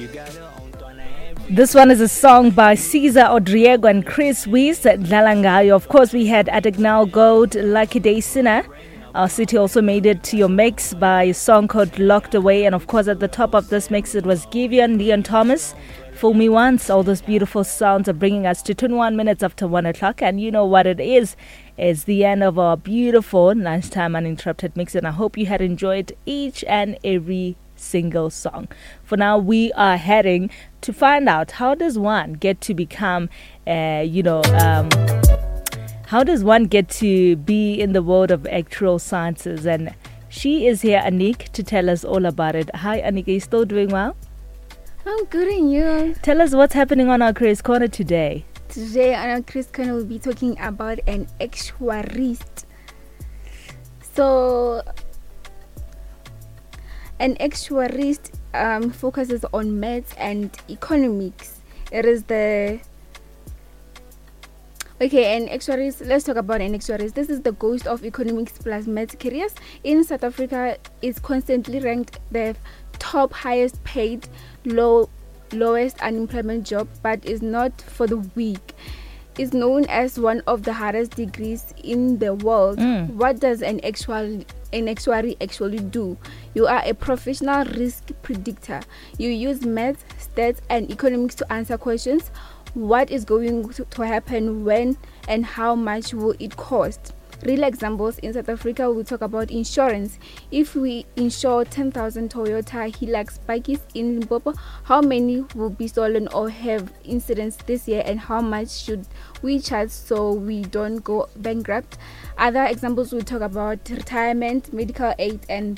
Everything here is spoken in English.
This one is a song by Cesar Odriego and Chris Weiss, Dlalangayo. Of course, we had Adignal Gold, Lucky Day Sinner. Our city also made it to your mix by a song called Locked Away. And of course, at the top of this mix, it was Givian, Leon Thomas, Fool Me Once. All those beautiful sounds are bringing us to 21 minutes after 1 o'clock. And you know what it is. It's the end of our beautiful lunchtime uninterrupted mix. And I hope you had enjoyed each and every single song. For now, we are heading to find out how does one get to become, how does one get to be in the world of actual sciences? And she is here, Anik, to tell us all about it. Hi, Anik, are you still doing well? I'm good, and you? Tell us what's happening on our Careers Corner today. Today on our Careers Corner, we'll be talking about an actuarist. So, an actuarist focuses on maths and economics. An actuarist, let's talk about an actuarist. This is the ghost of economics plus maths careers. In South Africa, it's constantly ranked the top highest paid, lowest unemployment job, but is not for the weak. It's known as one of the hardest degrees in the world. What does an actuary actually do? You are a professional risk predictor. You use maths, stats, and economics to answer questions. What is going to happen, when, and how much will it cost? Real examples in South Africa, we talk about insurance. If we insure 10,000 Toyota Hilux bikes in Limpopo, how many will be stolen or have incidents this year, and how much should we charge so we don't go bankrupt? Other examples, we talk about retirement, medical aid, and